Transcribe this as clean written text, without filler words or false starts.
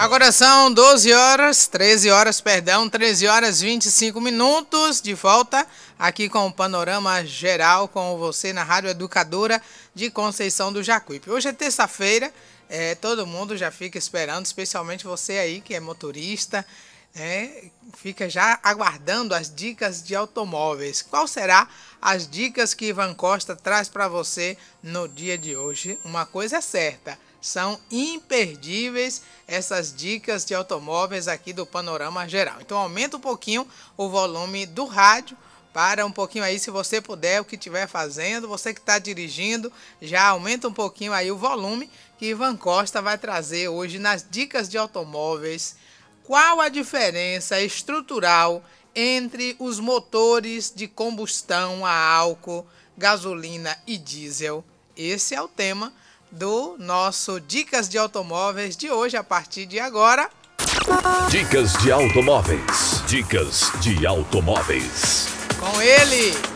Agora são 12 horas, 13 horas, perdão, 13 horas 25 minutos, de volta aqui com o Panorama Geral, com você na Rádio Educadora de Conceição do Jacuípe. Hoje é terça-feira, todo mundo já fica esperando, especialmente você aí que é motorista, fica já aguardando as dicas de automóveis. Qual será as dicas que Ivan Costa traz para você no dia de hoje? Uma coisa é certa, são imperdíveis essas dicas de automóveis aqui do Panorama Geral. Então aumenta um pouquinho o volume do rádio, para um pouquinho aí se você puder, o que estiver fazendo, você que está dirigindo, já aumenta um pouquinho aí o volume que Ivan Costa vai trazer hoje nas dicas de automóveis. Qual a diferença estrutural entre os motores de combustão a álcool, gasolina e diesel? Esse é o tema do nosso Dicas de Automóveis de hoje, a partir de agora. Dicas de automóveis. Dicas de automóveis. Com ele,